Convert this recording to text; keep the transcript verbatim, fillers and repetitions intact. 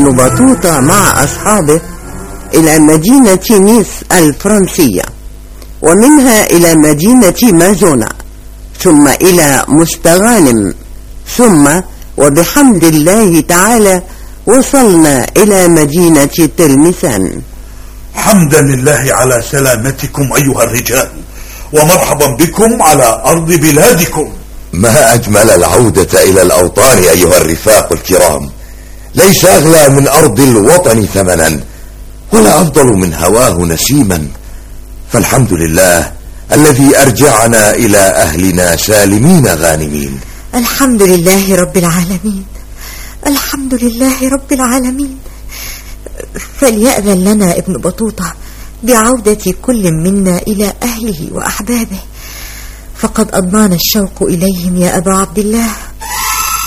ابن بطوطة مع أصحابه إلى مدينة نيس الفرنسية، ومنها إلى مدينة مازونا، ثم إلى مستغانم، ثم وبحمد الله تعالى وصلنا إلى مدينة تلمسان. حمدا لله على سلامتكم أيها الرجال، ومرحبا بكم على أرض بلادكم. ما أجمل العودة إلى الأوطان أيها الرفاق الكرام، ليس أغلى من أرض الوطن ثمنا، ولا أفضل من هواه نسيما، فالحمد لله الذي أرجعنا إلى أهلنا سالمين غانمين. الحمد لله رب العالمين، الحمد لله رب العالمين. فليأذن لنا ابن بطوطة بعودة كل منا إلى أهله وأحبابه، فقد أضنانا الشوق إليهم يا أبا عبد الله.